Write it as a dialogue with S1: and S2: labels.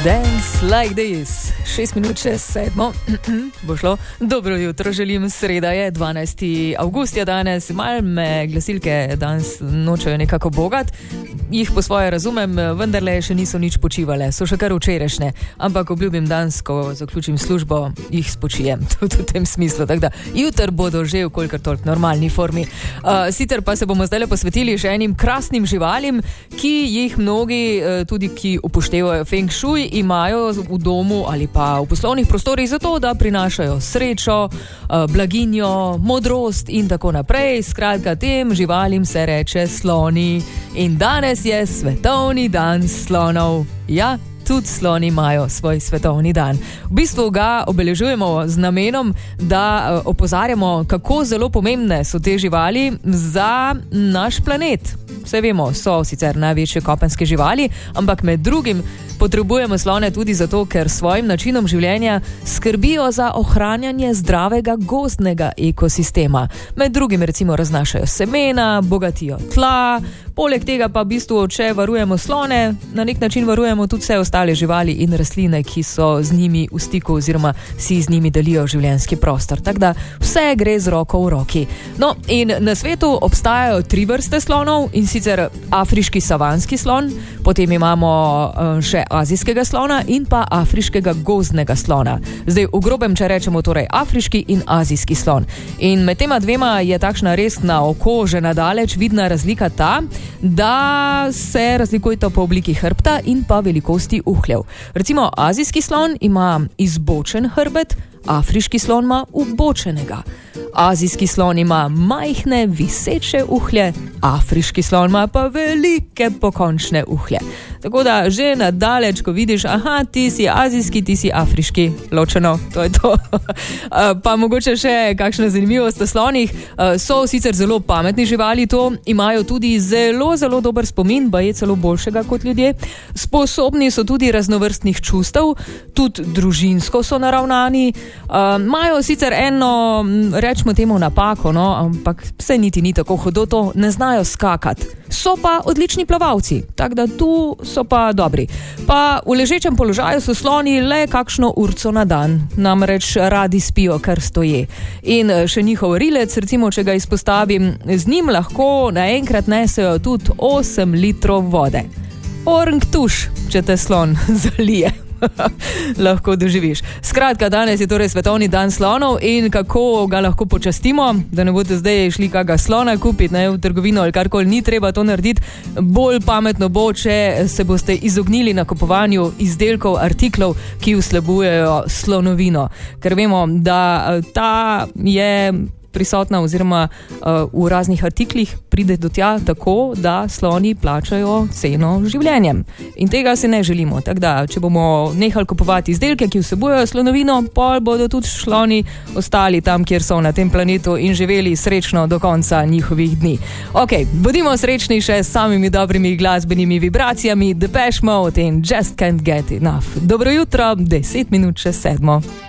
S1: Dance like this. 6 minut čez 7. Bo šlo. Dobro jutro, želim. Sreda je, 12. avgust je danes. Mal me glasilke danes nočejo nekako bogat. Jih po svoje razumem, vendarle še niso nič počivale. So še kar včerajšnje. Ampak obljubim danes, ko zaključim službo, jih spočijem. Tudi v tem smislu. Tako da jutr bodo že v kolikor toliko normalni formi. Sicer pa se bomo zdaj posvetili še enim krasnim živalim, ki jih mnogi, tudi ki upoštevajo feng shui, imajo v domu ali pa v poslovnih prostorih zato, da prinašajo srečo, blaginjo, modrost in tako naprej. Skratka, tem živalim se reče sloni. In danes je svetovni dan slonov. Ja, tudi sloni imajo svoj svetovni dan. V bistvu ga obeležujemo z namenom, da opozarjamo, kako zelo pomembne so te živali za naš planet. Vse vemo, so sicer največje kopenske živali, ampak med drugim potrebujemo slone tudi zato, ker svojim načinom življenja skrbijo za ohranjanje zdravega gozdnega ekosistema. Med drugim recimo raznašajo semena, bogatijo tla, poleg tega pa v bistvu, če varujemo slone, na nek način varujemo tudi vse ostale živali in rastline, ki so z njimi v stiku oziroma si z njimi delijo življenjski prostor. Tako da vse gre z roko v roki. No, in na svetu obstajajo 3 vrste slonov, in sicer afriški savanski slon, potem imamo še azijskega slona in pa afriškega gozdnega slona. Zdaj, v grobem, če rečemo torej afriški in azijski slon. In med tema dvema je takšna res na oko že nadaleč vidna razlika ta, da se razlikujeta po obliki hrbta in pa velikosti uhljev. Recimo, azijski slon ima izbočen hrbet, afriški slon ima ubočenega. Azijski slon ima majhne, viseče uhlje, afriški slon ima pa velike pokončne uhlje. Tako da že nadaleč, ko vidiš, aha, ti si azijski, ti si afriški, ločeno, to je to. Pa mogoče še kakšna zanimivost o slonih. So sicer zelo pametni živali, to imajo tudi zelo, zelo dober spomin, baje celo boljšega kot ljudje. Sposobni so tudi raznovrstnih čustev, tudi družinsko so naravnani. Imajo sicer eno, rečemo temu napako, no, ampak vse niti ni tako hudo, to ne znajo skakati. So pa odlični plavalci, tako da tu so pa dobri. Pa v ležečem položaju so sloni le kakšno urco na dan, namreč radi spijo kar stoje. In še njihov rilec, recimo, če ga izpostavim, z njim lahko naenkrat nesejo tudi 8 litrov vode. Orang tuš, če te slon zalije. Lahko doživiš. Skratka, danes je torej svetovni dan slonov in kako ga lahko počastimo, da ne boste zdaj šli kakega slona kupiti, ne, v trgovino ali karkoli, ni treba to narediti. Bolj pametno bo, če se boste izognili nakupovanju izdelkov, artiklov, ki vsebujejo slonovino. Ker vemo, da ta je prisotna oziroma v raznih artiklih pride do tja tako, da sloni plačajo ceno življenjem. In tega si ne želimo. Tako da, če bomo nehali kupovati izdelke, ki vsebujejo slonovino, pol bodo tudi sloni ostali tam, kjer so na tem planetu in živeli srečno do konca njihovih dni. Ok, bodimo srečni še s samimi dobrimi glasbenimi vibracijami, Depeche Mode in Just Can't Get Enough. Dobro jutro, 10 minut čez 7.